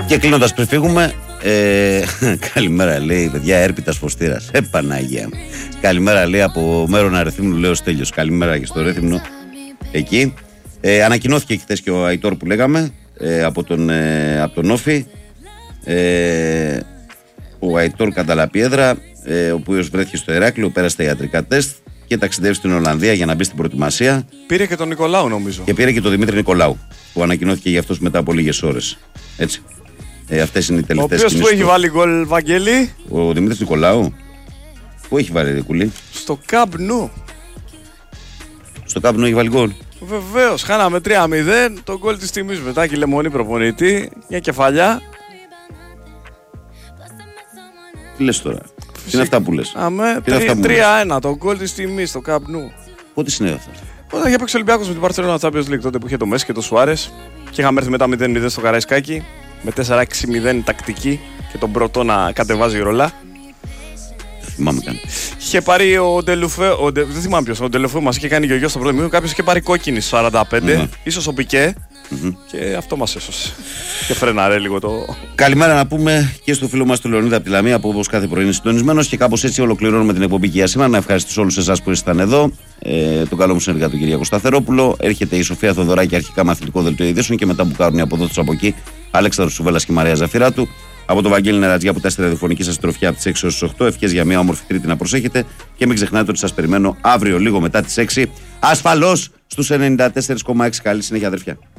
Και κλείνοντας πριν φύγουμε, καλημέρα λέει, παιδιά, έρπιτας Φωστήρας. Παναγία μου. Καλημέρα λέει από Μέρονα Ρεθύμνου, λέει ο Στέλιος. Καλημέρα και στο Ρέθυμνο εκεί. Ανακοινώθηκε χθες και ο Αϊτόρ που λέγαμε από τον Όφη. Ο Αϊτόρ Κανταλαπιέδρα, ο οποίος βρέθηκε στο Ηράκλειο, πέρασε τα ιατρικά τεστ και ταξιδεύει στην Ολλανδία για να μπει στην προετοιμασία. Πήρε και τον Νικολάου, νομίζω. Και πήρε και τον Δημήτρη Νικολάου, που ανακοινώθηκε για αυτός μετά από λίγες ώρες. Έτσι. Αυτές είναι οι τελευταίες κινήσεις. Ο οποίος που έχει βάλει γκολ, Βαγγέλη? Ο Δημήτρης Νικολάου. Πού έχει βάλει κουλή? Στο Camp Nou. Στο Camp Nou έχει βάλει γκολ. Βεβαίως, χάναμε 3-0. Το γκολ της τιμής μετά και η Λεμονή προπονητή. Μια κεφαλιά. Τι λες τώρα? Τι είναι αυτά που λες? Αμέ, 3-1 το γκολ της τιμής στο Camp Nou. Πότε συνέβη αυτό? Όταν είχε παίξει ο Ολυμπιακός με την Barcelona Champions League, τότε που είχε το Μέση και το Σουάρες και είχαμε έρθει μετά 0-0 στο Καραϊσκάκι με 4-6-0 τακτική και τον πρώτο να κατεβάζει ρολά. Θυμάμαι καν. Είχε πάρει ο Ντελουφέ, δεν θυμάμαι ποιος, ο Ντελουφέ μας είχε κάνει γιογιό στο πρώτο μήνυμα. Κάποιος είχε πάρει κόκκινη στο 45, ίσως ο Πικέ. Και αυτό μας έσωσε. Και φρέναρε λίγο το. Καλημέρα να πούμε και στο φίλο μας του Λεωνίδα από τη Λαμία, που όπως κάθε πρωί είναι συντονισμένος. Και κάπως έτσι ολοκληρώνουμε την εκπομπή για σήμερα. Να ευχαριστήσω όλους εσάς που ήσασταν εδώ. Τον καλό μου συνεργάτη τον Κυριάκο Σταθερόπουλο. Έρχεται η Σοφία Θοδωράκη, αρχικά μαθητικό δελτίο ειδήσεων, και μετά που κάνουν οι αποδότες από εκεί, Αλέξανδρος Σουβέλλας και η Μαρία Ζαφυράτου. Από τον Βαγγέλη Νερατζιά που τα στη ραδιοφωνική σας τροφιά από τις 6 έως τις 8. Ευχές για μια όμορφη Τρίτη να προσέχετε. Και μην ξεχνάτε ότι σας περιμένω αύριο λίγο μετά τις 6. Ασφαλώς στους 94,6. Καλή συνέχεια, αδερφιά.